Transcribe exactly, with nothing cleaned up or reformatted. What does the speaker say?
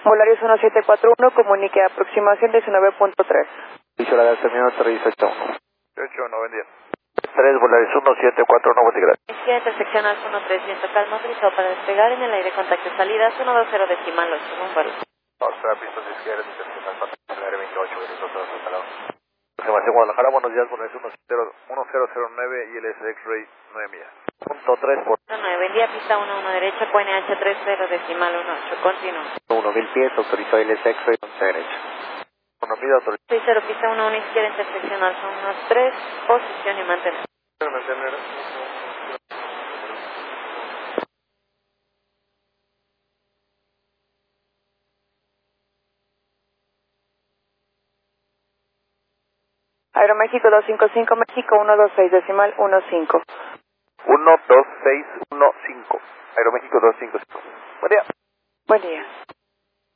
Volaris uno siete cuatro uno, comunique aproximación diecinueve punto tres. Servicio la terminal aterrizaje uno. ocho uno, buen día. tres, Volaris uno siete cuatro uno, buen día. Izquierda intersección Alfa uno tres, viento calma, autorizado para despegar en el aire, contacto salida, uno dos cero decimal ocho, buen vuelo. Oscar, pistas de izquierda, intersección Alfa, veintiocho, veintiocho, veintiocho. Aproximación Guadalajara, buenos días, Volaris uno cero cero nueve y el S X-Ray nueve millas. punto tres por nueve, buen día, pista uno uno derecha, Q N H tres cero decimal uno ocho, continúo. uno mil pies, autorizado el S X-Ray once derecha. uno mil autorizado. seis cero, pista uno uno izquierda intersección Alfa uno tres, posición y mantener. Mantener. Aeroméxico doscientos cincuenta y cinco, México uno dos seis decimal uno cinco. uno dos seis uno cinco. Aeroméxico dos cinco cinco. Buen día. Buen día.